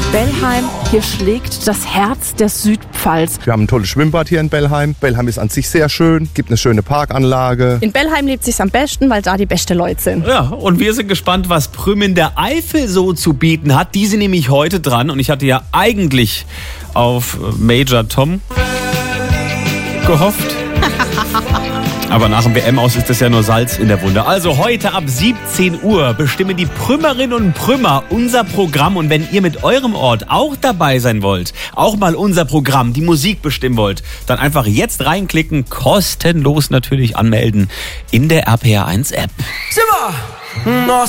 Bellheim, hier schlägt das Herz der Südpfalz. Wir haben ein tolles Schwimmbad hier in Bellheim. Bellheim ist an sich sehr schön, gibt eine schöne Parkanlage. In Bellheim lebt sich's am besten, weil da die beste Leute sind. Ja, und wir sind gespannt, was Prüm in der Eifel so zu bieten hat. Die sind nämlich heute dran und ich hatte ja eigentlich auf Major Tom gehofft. Aber nach dem WM-Aus ist das ja nur Salz in der Wunde. Also heute ab 17 Uhr bestimmen die Prümmerinnen und Prümmer unser Programm. Und wenn ihr mit eurem Ort auch dabei sein wollt, auch mal unser Programm, die Musik bestimmen wollt, dann einfach jetzt reinklicken, kostenlos natürlich anmelden in der RPR1 App. Simmer!